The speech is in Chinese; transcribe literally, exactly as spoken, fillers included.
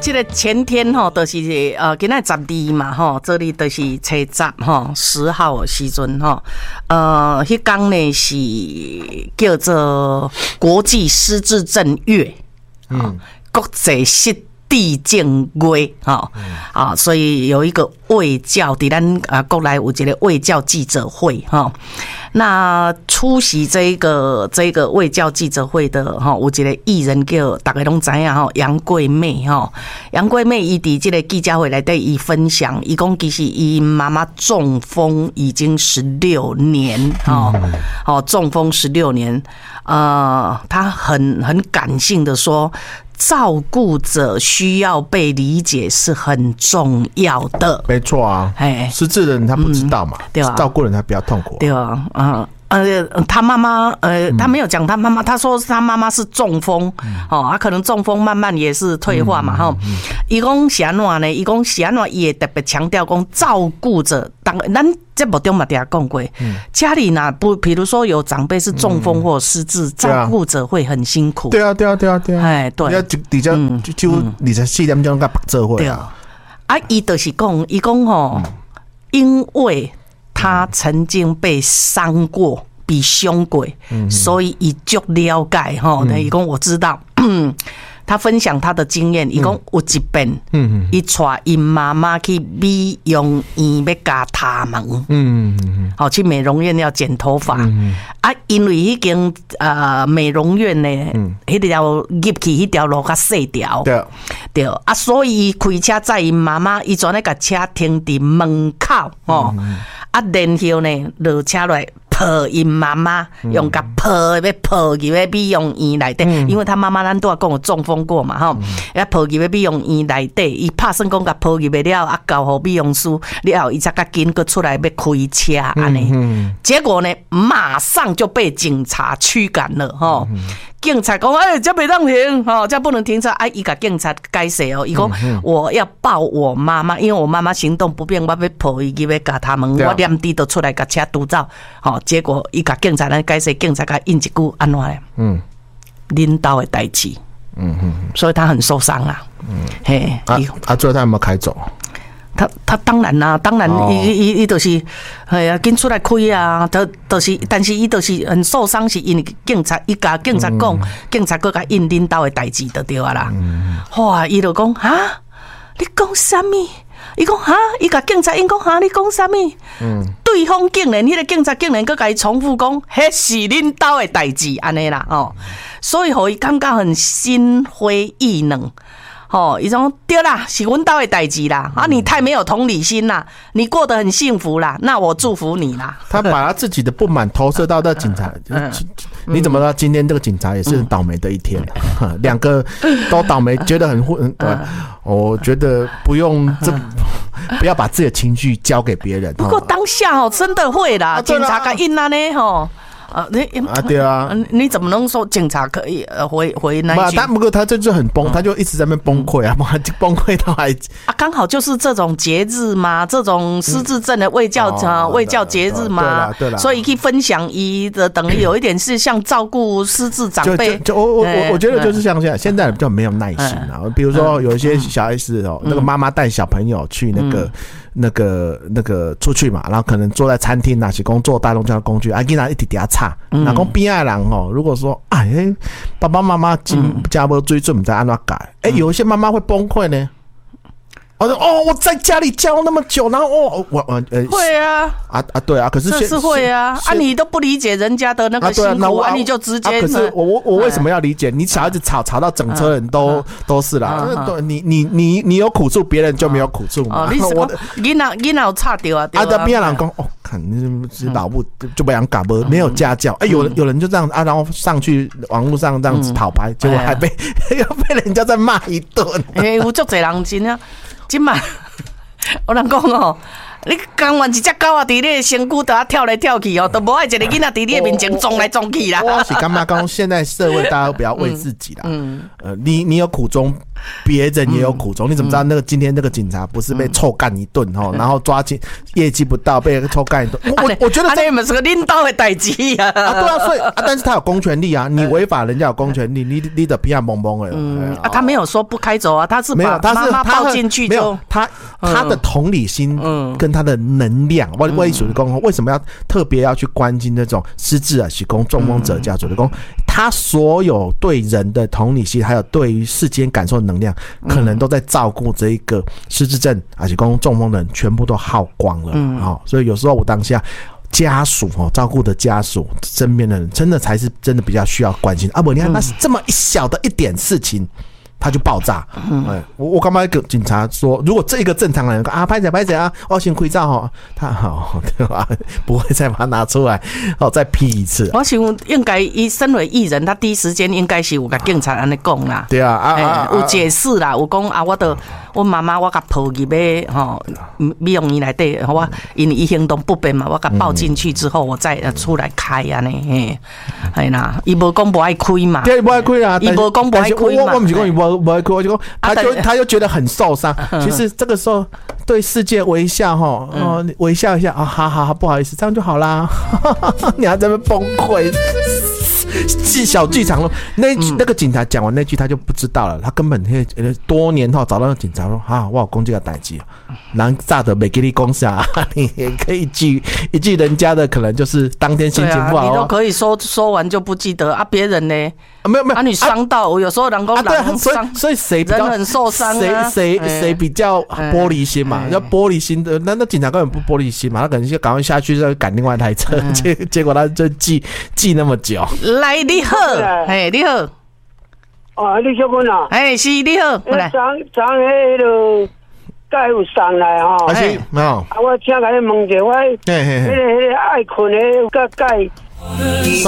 这个前天吼，就是呃，今仔十二嘛吼，这里就是初十吼，十号的时阵吼，呃，迄天呢是叫做国际失智症月，嗯，国际失地震月哈啊，所以有一个卫教，伫咱啊国内有一个卫教记者会哈。那出席这一个这一个卫教记者会的哈，有一个艺人叫大家拢知影哈，杨贵妹哈。杨贵妹伊伫这个记者会内底伊分享，伊讲其实伊妈妈中风已经十六年哈，哦中风十六年，呃，她很很感性的说。照顾者需要被理解是很重要的， 没错啊。失智的人他不知道嘛，嗯、对啊，照顾人他比较痛苦、啊。 对啊，嗯。呃，他妈妈，呃，他没有讲他妈妈，他说他妈妈是中风，哦，他可能中风慢慢也是退化嘛，哈。伊讲是安怎呢？伊讲是安怎？伊会特别强调讲照顾者，当咱节目中嘛底下讲过，家里呢不，比如说有长辈是中风或失智，照顾者会很辛苦。 对啊，对啊，对啊，对啊。 哎，对。 要底下就就二十四点钟甲白做伙。 对啊。啊，伊就是讲，伊讲吼，因为。他曾经被伤过，被凶过，嗯、所以伊足了解吼。伊讲我知道，他分享他的经验。伊讲有一遍，伊带伊妈妈去美容院要加头毛，嗯嗯好去美容院要剪头发。嗯、啊，因为迄间呃美容院呢，迄条入去迄条路较细条，对对啊，所以开车载伊妈妈，伊全咧甲车停伫门口哦。嗯啊，然后呢，落车来抱因妈妈，用甲抱要抱入要美容院内底，因为他妈妈咱都有讲有中风过嘛，吼，要抱入要美容院内底，伊拍算讲甲抱入了，啊，交互美容师了后，伊才甲紧个出来要开车安尼，结果呢，马上就被警察驱赶了，吼。警察讲：“哎、欸，这袂当停，吼，这不能停车。”哎，伊甲警察解释哦，伊讲我要抱我妈妈，因为我妈妈行动不便，我要抱伊去要甲他们，我念滴就出来甲车堵走。吼，结果伊甲警察咱解释，警察甲应一句安怎咧？嗯，领导的代志。嗯嗯，所以他很受伤啦。嗯，嘿， 啊啊，最后他有没有开走？ 他他当然啦、啊，当然伊伊伊就是哎呀，紧出来开啊，都都是，但是伊就是很受伤，是因为警察伊甲警察讲，警察佫甲因领导的代志就对啊啦。哇，伊就讲哈，你讲啥物？伊讲哈，伊甲警察因讲哈，你讲啥物？嗯，对方竟然，迄个警察竟然佫甲伊重复讲，迄是领导的代志安尼啦哦，所以互伊感觉很心灰意冷。哦，伊说对啦，是阮兜的代志啦。啊，你太没有同理心啦，你过得很幸福啦，那我祝福你啦。 他把他自己的不满投射到那警察，嗯、你怎么知道今天这个警察也是很倒霉的一天？两、嗯、个都倒霉，觉得很混。嗯、我觉得不用这，不要把自己的情绪交给别人。 不过当下哦，真的会啦，啊、警察甲因安尼吼。啊，你啊，对啊，你怎么能说警察可以呃回回那一句？ 他不过他这就很崩，他就一直在那边崩溃啊，崩溃到还啊，刚好就是这种节日嘛，这种失智症的卫教啊，卫教节日嘛，对啦对啦，所以去分享一的等于有一点是像照顾失智长辈， 就我我我我觉得就是像现在现在比较没有耐心啊，比如说有一些小孩子哦，那个妈妈带小朋友去那个。那个那个出去嘛，然后可能坐在餐厅啊，是工作大众交通工具，啊，囡仔一直底下吵，那讲边仔人哦，如果说哎，爸爸妈妈真家无水准，唔知安怎改，哎、欸，有一些妈妈会崩溃呢。我说哦，我在家里教那么久，然后哦，我我呃会啊啊啊对啊，可是这是会啊啊，你都不理解人家的那个辛苦，啊，啊你就直接、啊。 可是我我我为什么要理解？你小孩子吵吵到整车人都、嗯、都是啦，嗯嗯、你你你你有苦处，别人就没有苦处嘛。 哦、我囡仔囡仔有差掉啊， 啊，边人讲哦，看你是老母就不想搞不没有家教，哎、欸，有有人就这样啊，然后上去网络上这样子讨拍，结果还被又被人家再骂一顿。 哎，有足侪人真啊。今嘛，有人讲哦，你讲完一只狗啊，伫你的身躯都啊跳来跳去哦，都无爱一个囡仔伫你的面前撞来撞去啦。 我是感觉讲，现在社会大家都不要为自己啦。嗯，呃，你你有苦衷， 别人也有苦衷。嗯、你怎么知道那个今天那个警察不是被臭干一顿哈、嗯，然后抓进业绩不到被臭干一顿？我、啊、我觉得这们是个领导的代志啊。 啊，对啊，所以啊，但是他有公权力啊，你违法人家有公权力，你你的皮啊蒙蒙的。 嗯啊，他没有说不开走啊，他是把妈妈抱进去没有他他的同理心跟他的能量，我我意思是讲，为什么要特别要去关心那种失智啊、是讲中风者家属的讲，他所有对人的同理心，还有对于世间感受的能量，可能都在照顾这一个失智症啊、是讲中风的人，全部都耗光了。嗯，好，所以有时候我当下。家属哦，照顾的家属，身边的人，真的才是真的比较需要关心啊！不，你看，那是这么一小的一点事情，他就爆炸。嗯，哎，我我刚刚跟警察说，如果这个正常人啊，拍仔拍仔啊，我先亏照哈，他好对吧？不会再把它拿出来哦，再批一次。 我想应该，伊身为艺人，他第一时间应该是有跟警察安尼讲啦。 对啊，啊啊， 有解释啦，有讲啊，我都。我妈妈我甲抱入去吼美容院内底，我因为伊行动不便嘛，我甲抱进去之后，我再出来开啊呢，嘿，系啦，伊无讲不爱开嘛， 对，不爱开啊， 伊无讲不爱开嘛， 我我不是讲伊无不爱开，我就讲他就他就觉得很受伤。其实这个时候对世界微笑哈，哦，微笑一下啊，好好好，不好意思，这样就好啦。你还在那崩溃。小剧场了，那那个警察讲完那句，他就不知道了。他根本多年后找到那个警察说：“啊，我有讲这个代志，人炸的没给你讲啥，你也可以记一记人家的，可能就是当天心情不好、啊， 你都可以说说完就不记得啊。别人呢？ 啊、没有没有， 啊，你伤到、啊、我有时候人工人伤、啊，所以谁比较人很受伤、啊， 谁谁谁比较玻璃心嘛？要、欸、玻璃心的，那那警察根本不玻璃心嘛，他可能就赶快下去再赶另外一台车，嗯、结结果他就记记那么久。 来，你好，哎，你好， 哦，你小文啊， 哎，是你好， 来，昨昨迄个盖有送来吼， 啊是，没有， 啊，我请甲你问一下，我，迄个迄个爱困的甲盖。